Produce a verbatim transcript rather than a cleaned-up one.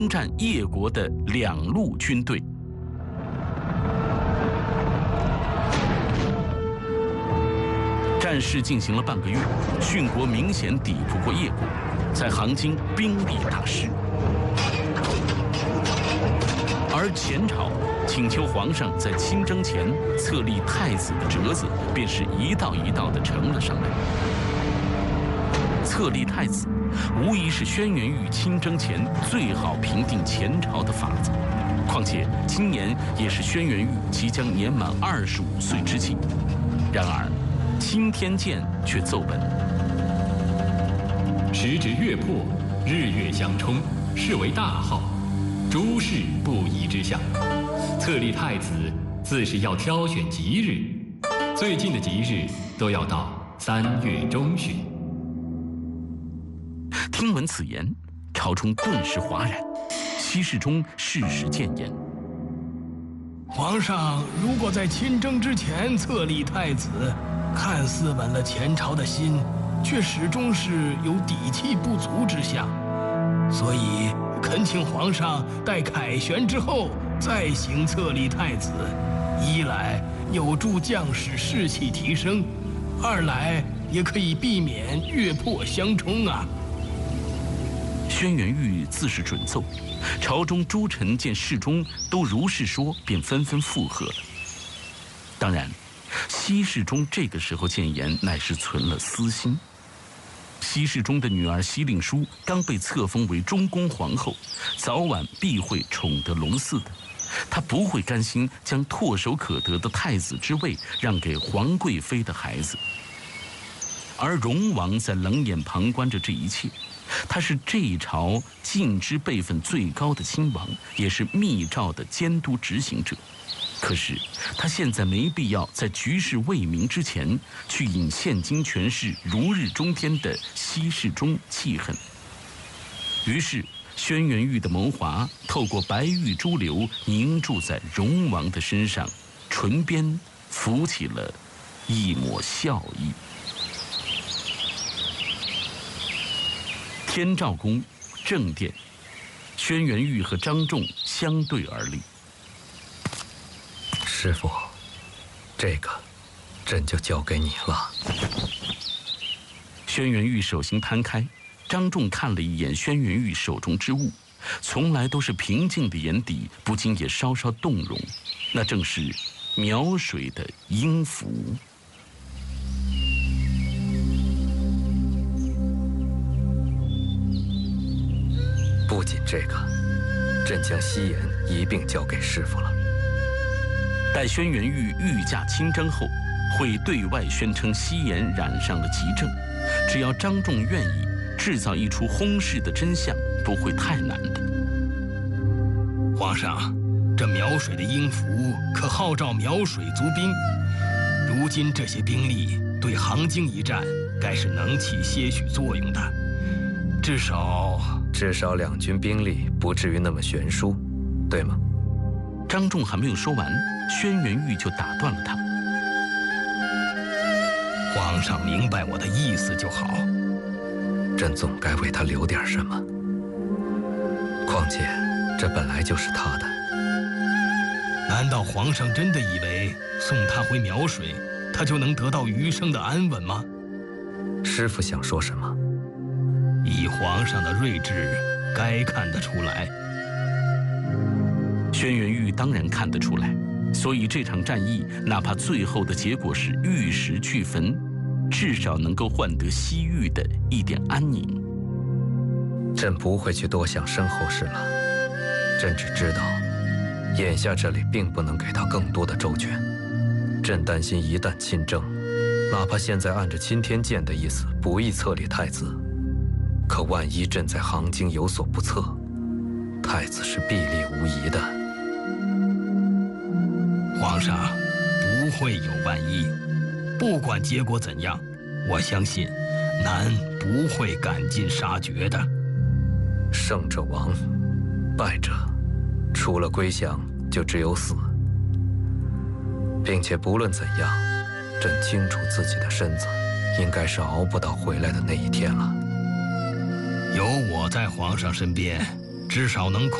攻占叶国的两路军队。战事进行了半个月，殉国明显抵不过叶国，在杭津兵力大失。而前朝请求皇上在亲征前册立太子的折子，便是一道一道的呈了上来。册立太子，无疑是轩辕玉亲征前最好平定前朝的法子。况且今年也是轩辕玉即将年满二十五岁之际。然而，青天剑却奏本： 时值月破，日月相冲，是为大号，诸事不宜之象。册立太子自是要挑选吉日，最近的吉日都要到三月中旬。 听闻此言，朝中顿时哗然。西侍中适时谏言： 皇上如果在亲征之前册立太子，看似稳了前朝的心，却始终是有底气不足之象。所以恳请皇上待凯旋之后再行册立太子，一来有助将士士气提升，二来也可以避免月破相冲啊。 轩辕玉自是准奏，朝中诸臣见侍中都如是说，便纷纷附和了。当然，西侍中这个时候谏言，乃是存了私心。西侍中的女儿西令书刚被册封为中宫皇后，早晚必会宠得龙嗣的。她不会甘心将唾手可得的太子之位让给皇贵妃的孩子。而荣王在冷眼旁观着这一切，他是这一朝晋之辈分最高的亲王，也是密诏的监督执行者。可是他现在没必要在局势未明之前去引现今权势如日中天的西侍中气恨。于是轩辕玉的谋划透过白玉珠流凝注在荣王的身上，唇边浮起了一抹笑意。天照宫正殿，轩辕玉和张仲相对而立。 师父，这个朕就交给你了。 轩辕玉手心摊开，张仲看了一眼轩辕玉手中之物，从来都是平静的眼底不禁也稍稍动容，那正是描水的音符。 不仅这个，朕将西颜一并交给师父了。 待轩辕玉御驾亲征后，会对外宣称西颜染上了急症，只要张仲愿意，制造一出轰事的真相不会太难的。 皇上，这苗水的音符可号召苗水族兵，如今这些兵力对杭津一战该是能起些许作用的，至少至少两军兵力不至于那么悬殊，对吗？ 张仲还没有说完，轩辕玉就打断了他。 皇上明白我的意思就好， 朕总该为他留点什么。况且这本来就是他的。 难道皇上真的以为送他回苗水，他就能得到余生的安稳吗？ 师父想说什么？ 以皇上的睿智，该看得出来。 轩辕玉当然看得出来，所以这场战役哪怕最后的结果是玉石俱焚，至少能够换得西域的一点安宁。 朕不会去多想身后事了，朕只知道眼下这里并不能给他更多的周全。朕担心一旦亲征，哪怕现在按着钦天监的意思不宜册立太子，可万一朕在杭津有所不测，太子是必立无疑的。 皇上，不会有万一，不管结果怎样，我相信南不会赶尽杀绝的。 胜者亡，败者除了归降就只有死。并且不论怎样，朕清楚自己的身子应该是熬不到回来的那一天了。 有我在皇上身边， 至少能